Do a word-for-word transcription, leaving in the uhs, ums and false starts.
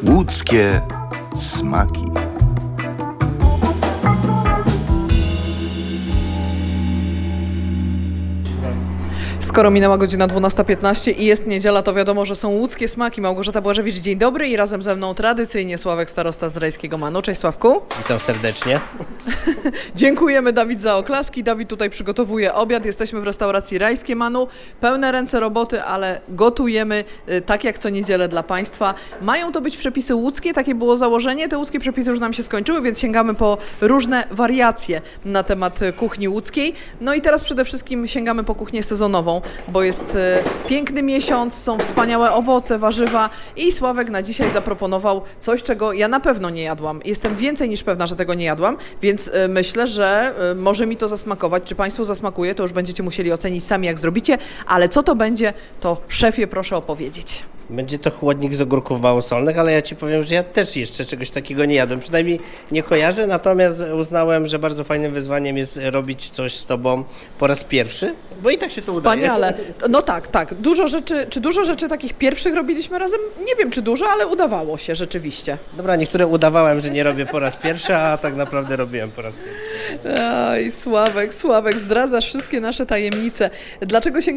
Łódzkie smaki. Skoro minęła godzina dwunasta piętnaście i jest niedziela, to wiadomo, że są łódzkie smaki. Małgorzata Błażewicz, dzień dobry, i razem ze mną tradycyjnie Sławek, starosta z Rajskiego Manu. Cześć Sławku. Witam serdecznie. Dziękujemy, Dawid, za oklaski. Dawid tutaj przygotowuje obiad. Jesteśmy w restauracji Rajskie Manu. Pełne ręce roboty, ale gotujemy y, tak jak co niedzielę dla Państwa. Mają to być przepisy łódzkie, takie było założenie. Te łódzkie przepisy już nam się skończyły, więc sięgamy po różne wariacje na temat y, kuchni łódzkiej. No i teraz przede wszystkim sięgamy po kuchnię sezonową, bo jest y, piękny miesiąc, są wspaniałe owoce, warzywa i Sławek na dzisiaj zaproponował coś, czego ja na pewno nie jadłam. Jestem więcej niż pewna, że tego nie jadłam, więc y, myślę, że y, może mi to zasmakować. Czy Państwu zasmakuje, to już będziecie musieli ocenić sami, jak zrobicie, ale co to będzie, to szefie proszę opowiedzieć. Będzie to chłodnik z ogórków małosolnych, ale ja Ci powiem, że ja też jeszcze czegoś takiego nie jadłem. Przynajmniej nie kojarzę, natomiast uznałem, że bardzo fajnym wyzwaniem jest robić coś z Tobą po raz pierwszy, bo i tak się to udaje. Wspaniale. No tak, tak. Dużo rzeczy, czy dużo rzeczy takich pierwszych robiliśmy razem? Nie wiem, czy dużo, ale udawało się rzeczywiście. Dobra, niektóre udawałem, że nie robię po raz pierwszy, a tak naprawdę robiłem po raz pierwszy. Aj, Sławek, Sławek, zdradzasz wszystkie nasze tajemnice. Dlaczego się